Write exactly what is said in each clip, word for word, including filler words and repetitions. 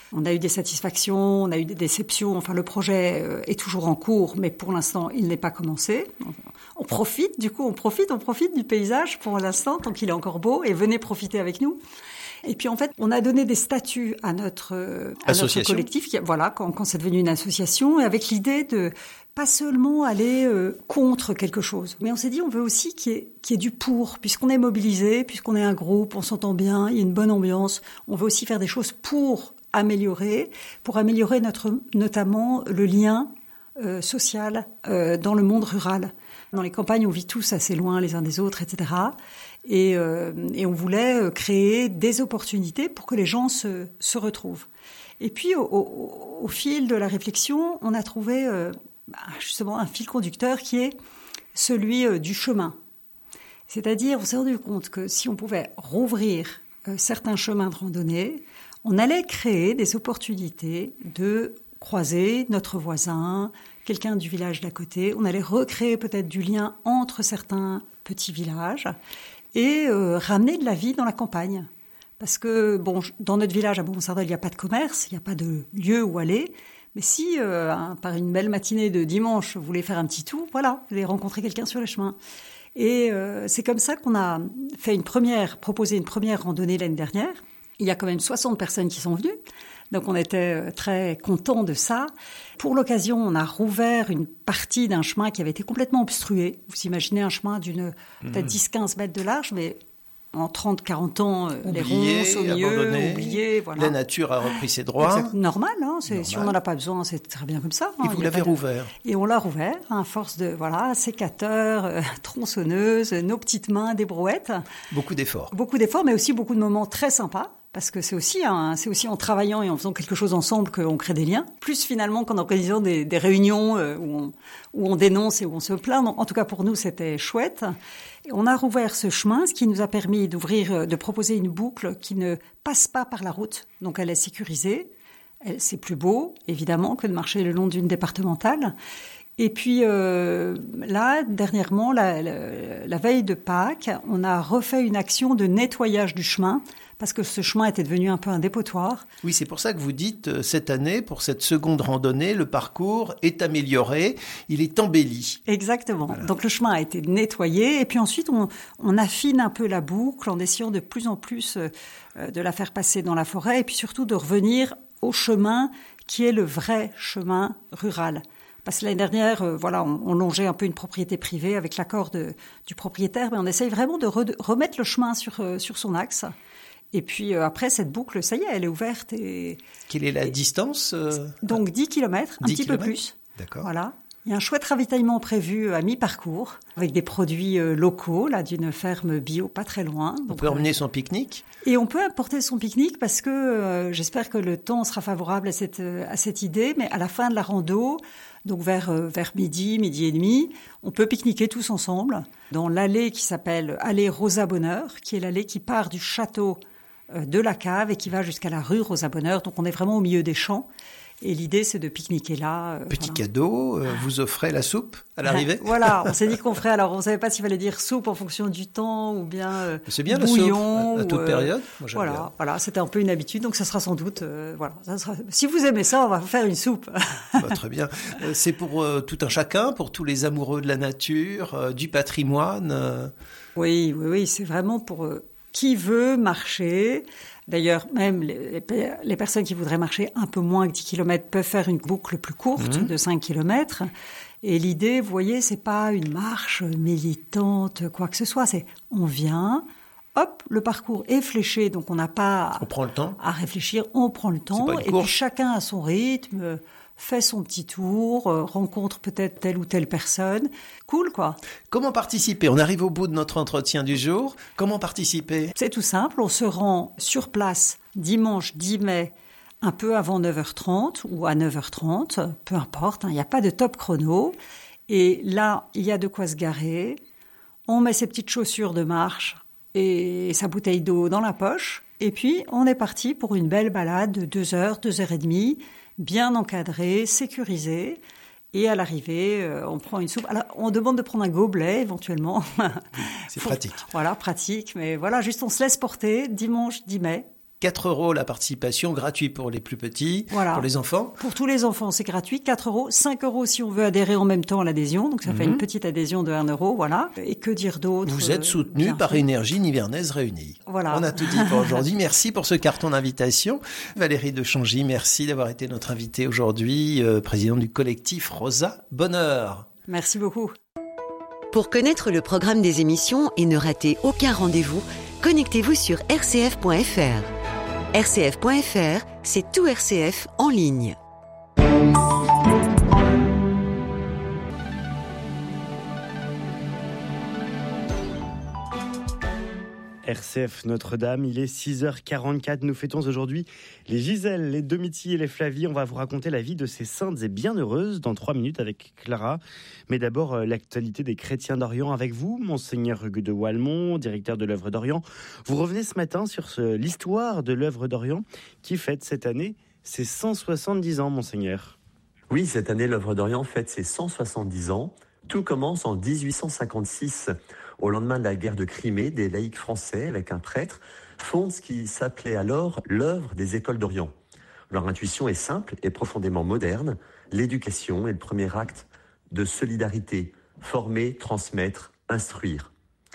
On a eu des satisfactions, on a eu des déceptions. Enfin, le projet euh, est toujours en cours, mais pour l'instant, il n'est pas commencé. On, on profite, du coup, on profite, on profite du paysage pour l'instant, tant qu'il est encore beau, et venez profiter avec nous. Et puis en fait, on a donné des statuts à notre, à notre collectif, qui, voilà, quand, quand c'est devenu une association, et avec l'idée de pas seulement aller euh, contre quelque chose, mais on s'est dit on veut aussi qu'il y ait, qu'il y ait du pour, puisqu'on est mobilisé, puisqu'on est un groupe, on s'entend bien, il y a une bonne ambiance, on veut aussi faire des choses pour améliorer, pour améliorer notre, notamment le lien euh, social euh, dans le monde rural. Dans les campagnes, on vit tous assez loin les uns des autres, et cetera. Et, euh, et on voulait créer des opportunités pour que les gens se, se retrouvent. Et puis, au, au, au fil de la réflexion, on a trouvé euh, justement un fil conducteur qui est celui euh, du chemin. C'est-à-dire, on s'est rendu compte que si on pouvait rouvrir euh, certains chemins de randonnée, on allait créer des opportunités de croiser notre voisin, quelqu'un du village d'à côté. On allait recréer peut-être du lien entre certains petits villages et euh, ramener de la vie dans la campagne. Parce que, bon, dans notre village, à Beaumont-Sardol, il n'y a pas de commerce, il n'y a pas de lieu où aller. Mais si, euh, un, par une belle matinée de dimanche, vous voulez faire un petit tour, voilà, vous allez rencontrer quelqu'un sur le chemin. Et euh, c'est comme ça qu'on a fait une première, proposé une première randonnée l'année dernière. Il y a quand même soixante personnes qui sont venues. Donc on était très contents de ça. Pour l'occasion, on a rouvert une partie d'un chemin qui avait été complètement obstrué. Vous imaginez un chemin d'une peut-être dix à quinze mètres de large, mais en trente à quarante ans, oublié, les ronces au milieu, abandonné, oubliés. Voilà. La nature a repris ses droits. Exact. Normal, hein, c'est, Normal. Si on n'en a pas besoin, c'est très bien comme ça. Et hein, vous l'avez de... rouvert. Et on l'a rouvert, à force de voilà, sécateurs, euh, tronçonneuses, nos petites mains, des brouettes. Beaucoup d'efforts. Beaucoup d'efforts, mais aussi beaucoup de moments très sympas. Parce que c'est aussi, hein, c'est aussi en travaillant et en faisant quelque chose ensemble qu'on crée des liens. Plus finalement qu'en organisant des, des réunions euh, où, on, où on dénonce et où on se plaint. Donc, en tout cas, pour nous, c'était chouette. Et on a rouvert ce chemin, ce qui nous a permis d'ouvrir, de proposer une boucle qui ne passe pas par la route. Donc, elle est sécurisée. Elle, c'est plus beau, évidemment, que de marcher le long d'une départementale. Et puis euh, là, dernièrement, la, la, la veille de Pâques, on a refait une action de nettoyage du chemin parce que ce chemin était devenu un peu un dépotoir. Oui, c'est pour ça que vous dites, euh, cette année, pour cette seconde randonnée, le parcours est amélioré, il est embelli. Exactement. Voilà. Donc le chemin a été nettoyé et puis ensuite on, on affine un peu la boucle en essayant de plus en plus euh, de la faire passer dans la forêt et puis surtout de revenir au chemin qui est le vrai chemin rural. Parce que l'année dernière, euh, voilà, on, on longeait un peu une propriété privée avec l'accord de, du propriétaire, mais on essaye vraiment de, re, de remettre le chemin sur, euh, sur son axe. Et puis euh, après, cette boucle, ça y est, elle est ouverte. Et, Quelle est la et, distance euh, Donc dix kilomètres, un petit kilomètres. peu plus. D'accord. Voilà. Il y a un chouette ravitaillement prévu à mi-parcours, avec des produits euh, locaux, là, d'une ferme bio pas très loin. On Donc, peut euh, emmener son pique-nique. Et on peut apporter son pique-nique parce que euh, j'espère que le temps sera favorable à cette, euh, à cette idée. Mais à la fin de la rando, donc vers, euh, vers midi, midi et demi, on peut pique-niquer tous ensemble dans l'allée qui s'appelle Allée Rosa Bonheur, qui est l'allée qui part du château euh, de la Cave et qui va jusqu'à la rue Rosa Bonheur. Donc on est vraiment au milieu des champs. Et l'idée, c'est de pique-niquer là. Euh, Petit voilà. cadeau, euh, vous offrez la soupe à l'arrivée. Voilà, on s'est dit qu'on ferait. Alors, on savait pas s'il fallait dire soupe en fonction du temps ou bien euh, c'est bien bouillon. La soupe, à, à toute ou, euh, période. Moi, j'aime voilà, bien. voilà, c'était un peu une habitude, donc ça sera sans doute. Euh, voilà, ça sera... Si vous aimez ça, on va faire une soupe. Bah, très bien. Euh, c'est pour euh, tout un chacun, pour tous les amoureux de la nature, euh, du patrimoine. Euh... Oui, oui, oui, c'est vraiment pour euh, qui veut marcher. D'ailleurs, même les, les, les personnes qui voudraient marcher un peu moins que dix kilomètres peuvent faire une boucle plus courte mmh. de cinq kilomètres. Et l'idée, vous voyez, c'est pas une marche militante, quoi que ce soit. C'est on vient, hop, le parcours est fléché, donc on n'a pas on prend le temps. à réfléchir, on prend le temps. Et puis chacun à son rythme, fait son petit tour, euh, rencontre peut-être telle ou telle personne. Cool, quoi. Comment participer ? On arrive au bout de notre entretien du jour. Comment participer ? C'est tout simple. On se rend sur place dimanche dix mai, un peu avant neuf heures trente ou à neuf heures trente, peu importe. Il n'y a pas de top chrono. Et là, il y a de quoi se garer. On met ses petites chaussures de marche et sa bouteille d'eau dans la poche. Et puis, on est parti pour une belle balade de deux heures, deux heures et demie, bien encadré, sécurisé. Et à l'arrivée, euh, on prend une soupe. Alors, on demande de prendre un gobelet, éventuellement. C'est pratique. Voilà, pratique. Mais voilà, juste on se laisse porter dimanche dix mai. quatre euros la participation, gratuit pour les plus petits, voilà. Pour les enfants. Pour tous les enfants, c'est gratuit, quatre euros, cinq euros si on veut adhérer en même temps à l'adhésion, donc ça mmh. fait une petite adhésion de un euro, voilà. Et que dire d'autre? Vous êtes soutenu par Énergie Nivernaise Réunie. Voilà. On a tout dit pour aujourd'hui. Merci pour ce carton d'invitation. Valérie de Changy, merci d'avoir été notre invitée aujourd'hui, euh, présidente du collectif Rosa Bonheur. Merci beaucoup. Pour connaître le programme des émissions et ne rater aucun rendez-vous, connectez-vous sur r c f point f r. r c f point f r, c'est tout R C F en ligne. R C F Notre-Dame, il est six heures quarante-quatre. Nous fêtons aujourd'hui les Gisèle, les Domitie et les Flavie. On va vous raconter la vie de ces saintes et bienheureuses dans trois minutes avec Clara. Mais d'abord, l'actualité des chrétiens d'Orient avec vous, Monseigneur Hugues de Walmont, directeur de l'œuvre d'Orient. Vous revenez ce matin sur ce, l'histoire de l'œuvre d'Orient qui fête cette année ses cent soixante-dix ans, Monseigneur. Oui, cette année, l'œuvre d'Orient fête ses cent soixante-dix ans. Tout commence en dix-huit cent cinquante-six. Au lendemain de la guerre de Crimée, des laïcs français, avec un prêtre, fondent ce qui s'appelait alors l'œuvre des écoles d'Orient. Leur intuition est simple et profondément moderne. L'éducation est le premier acte de solidarité. Former, transmettre, instruire.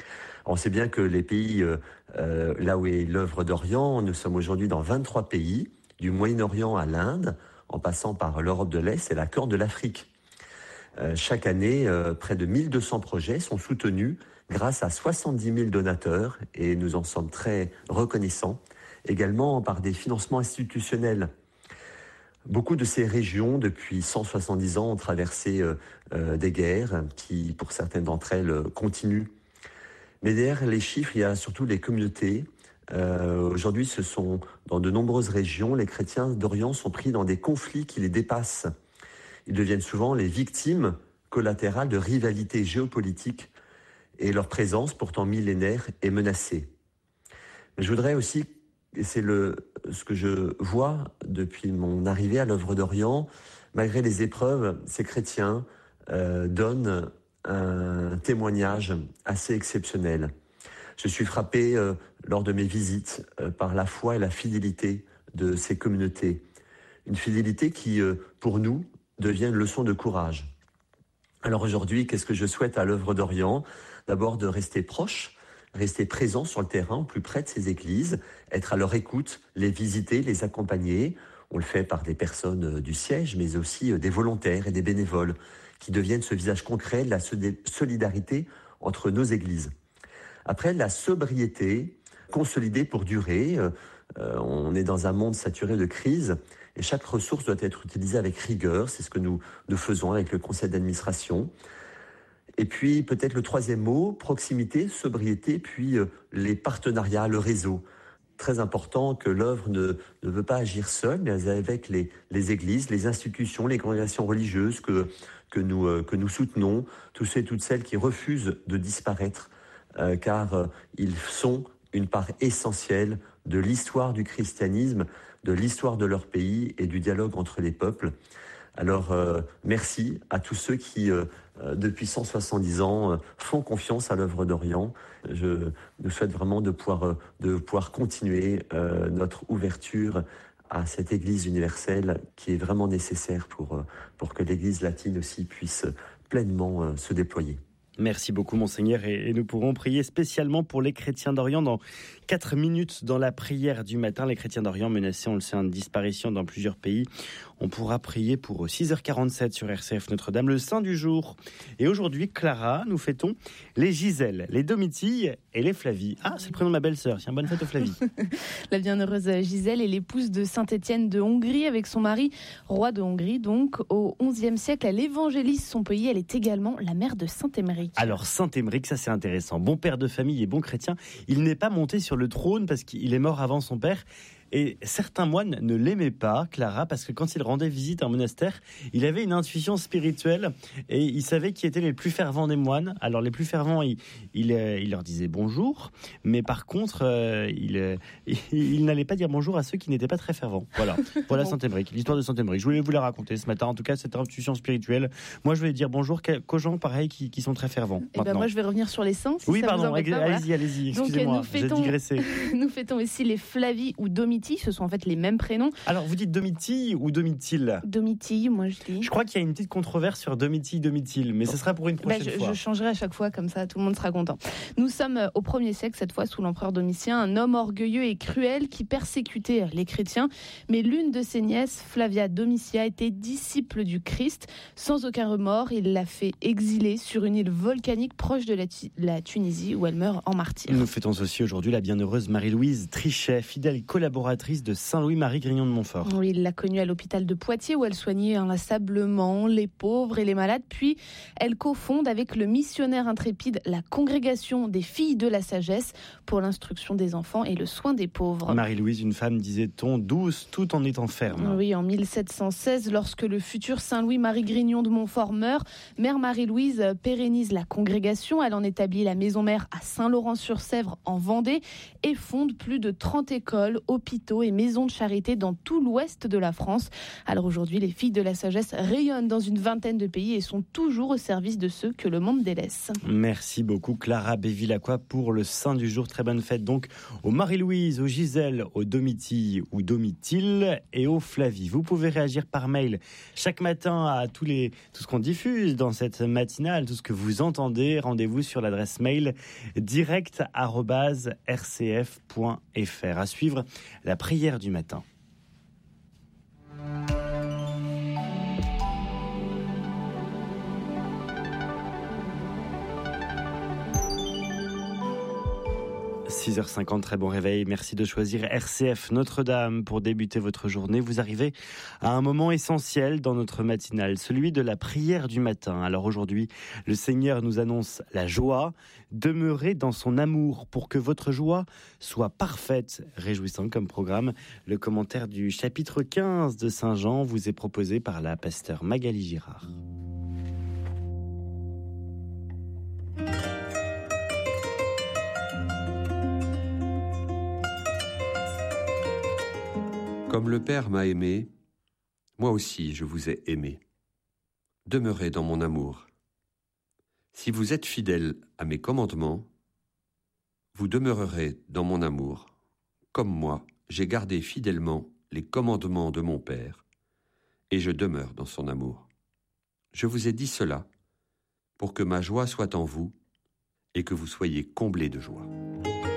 On sait bien que les pays, euh, euh, là où est l'œuvre d'Orient, nous sommes aujourd'hui dans vingt-trois pays, du Moyen-Orient à l'Inde, en passant par l'Europe de l'Est et la Corne de l'Afrique. Euh, chaque année, euh, près de mille deux cents projets sont soutenus grâce à soixante-dix mille donateurs, et nous en sommes très reconnaissants, également par des financements institutionnels. Beaucoup de ces régions, depuis cent soixante-dix ans, ont traversé euh, euh, des guerres qui, pour certaines d'entre elles, euh, continuent. Mais derrière les chiffres, il y a surtout les communautés. Euh, aujourd'hui, ce sont dans de nombreuses régions, les chrétiens d'Orient sont pris dans des conflits qui les dépassent. Ils deviennent souvent les victimes collatérales de rivalités géopolitiques et leur présence, pourtant millénaire, est menacée. Mais je voudrais aussi, et c'est le, ce que je vois depuis mon arrivée à l'œuvre d'Orient, malgré les épreuves, ces chrétiens euh, donnent un témoignage assez exceptionnel. Je suis frappé euh, lors de mes visites euh, par la foi et la fidélité de ces communautés. Une fidélité qui, euh, pour nous, devient une leçon de courage. Alors aujourd'hui, qu'est-ce que je souhaite à l'œuvre d'Orient ? D'abord de rester proche, rester présent sur le terrain, au plus près de ces églises, être à leur écoute, les visiter, les accompagner. On le fait par des personnes du siège, mais aussi des volontaires et des bénévoles qui deviennent ce visage concret de la solidarité entre nos églises. Après, la sobriété, consolidée pour durer. Euh, on est dans un monde saturé de crises et chaque ressource doit être utilisée avec rigueur. C'est ce que nous, nous faisons avec le conseil d'administration. Et puis, peut-être le troisième mot, proximité, sobriété, puis euh, les partenariats, le réseau. Très important que l'œuvre ne, ne veut pas agir seule, mais avec les, les églises, les institutions, les congrégations religieuses que, que, nous, euh, que nous soutenons, tous ceux et toutes celles qui refusent de disparaître, euh, car euh, ils sont une part essentielle de l'histoire du christianisme, de l'histoire de leur pays et du dialogue entre les peuples. Alors, euh, merci à tous ceux qui, euh, depuis cent soixante-dix ans, euh, font confiance à l'œuvre d'Orient. Je nous souhaite vraiment de pouvoir, euh, de pouvoir continuer euh, notre ouverture à cette Église universelle qui est vraiment nécessaire pour, euh, pour que l'Église latine aussi puisse pleinement euh, se déployer. Merci beaucoup, Monseigneur, et, et nous pourrons prier spécialement pour les chrétiens d'Orient dans quatre minutes dans la prière du matin. Les chrétiens d'Orient menacés, on le sait, de disparition dans plusieurs pays. On pourra prier pour six heures quarante-sept sur R C F Notre-Dame, le Saint du jour. Et aujourd'hui, Clara, nous fêtons les Gisèle, les Domitie et les Flavie. Ah, c'est le prénom de ma belle-sœur. Tiens, bonne fête aux Flavie. La bienheureuse Gisèle est l'épouse de saint Étienne de Hongrie avec son mari, roi de Hongrie. Donc, au onzième siècle, elle évangélise son pays. Elle est également la mère de saint Émeric. Alors, saint Émeric, ça c'est intéressant. Bon père de famille et bon chrétien. Il n'est pas monté sur le trône parce qu'il est mort avant son père. Et certains moines ne l'aimaient pas, Clara, parce que quand il rendait visite à un monastère, il avait une intuition spirituelle et il savait qui étaient les plus fervents des moines. Alors les plus fervents, il, il, il leur disait bonjour, mais par contre, euh, il, il, il n'allait pas dire bonjour à ceux qui n'étaient pas très fervents. Voilà, voilà bon. Saint-Émeric, l'histoire de Saint-Émeric. Je voulais vous la raconter ce matin. En tout cas, cette intuition spirituelle. Moi, je voulais dire bonjour qu'aux gens, pareil, qui, qui sont très fervents. Et ben moi, je vais revenir sur les saints. Si oui, ça pardon, vous embête pas, allez-y, voilà. allez-y, excusez-moi, Donc, nous fêtons, j'ai digressé. Nous fêtons ici les Flavie ou Domitie, ce sont en fait les mêmes prénoms. Alors, vous dites Domitie ou Domitille ? Domitille, moi je dis. Je crois qu'il y a une petite controverse sur Domitie, Domitille, mais ce sera pour une prochaine bah, je, fois. Je changerai à chaque fois, comme ça tout le monde sera content. Nous sommes au premier siècle, cette fois sous l'empereur Domitien, un homme orgueilleux et cruel qui persécutait les chrétiens, mais l'une de ses nièces, Flavia Domitia, était disciple du Christ. Sans aucun remords, il l'a fait exiler sur une île volcanique proche de la, tu- la Tunisie, où elle meurt en martyr. Nous fêtons aussi aujourd'hui la bienheureuse Marie-Louise Trichet, fidèle collaboratrice de Saint-Louis-Marie Grignon de Montfort. Oui, il l'a connue à l'hôpital de Poitiers, où elle soignait inlassablement les pauvres et les malades. Puis, elle cofonde avec le missionnaire intrépide la Congrégation des Filles de la Sagesse pour l'instruction des enfants et le soin des pauvres. Marie-Louise, une femme, disait-on, douce tout en étant ferme. Oui, en mille sept cent seize, lorsque le futur Saint-Louis-Marie Grignon de Montfort meurt, Mère Marie-Louise pérennise la congrégation. Elle en établit la maison-mère à Saint-Laurent-sur-Sèvre en Vendée et fonde plus de trente écoles, hôpitaux et maisons de charité dans tout l'ouest de la France. Alors aujourd'hui, les Filles de la Sagesse rayonnent dans une vingtaine de pays et sont toujours au service de ceux que le monde délaisse. Merci beaucoup Clara Bévilacqua pour le saint du jour. Très bonne fête donc aux Marie-Louise, aux Gisèle, aux Domitille ou Domitille et aux Flavie. Vous pouvez réagir par mail chaque matin à tous les, tout ce qu'on diffuse dans cette matinale, tout ce que vous entendez. Rendez-vous sur l'adresse mail direct arobase r c f point f r. À suivre, la prière du matin. six heures cinquante, très bon réveil. Merci de choisir R C F Notre-Dame pour débuter votre journée. Vous arrivez à un moment essentiel dans notre matinale, celui de la prière du matin. Alors aujourd'hui, le Seigneur nous annonce la joie. Demeurez dans son amour pour que votre joie soit parfaite. Réjouissant comme programme. Le commentaire du chapitre quinze de Saint Jean vous est proposé par la pasteure Magali Girard. Comme le Père m'a aimé, moi aussi je vous ai aimé. Demeurez dans mon amour. Si vous êtes fidèles à mes commandements, vous demeurerez dans mon amour, comme moi j'ai gardé fidèlement les commandements de mon Père, et je demeure dans son amour. Je vous ai dit cela pour que ma joie soit en vous et que vous soyez comblés de joie.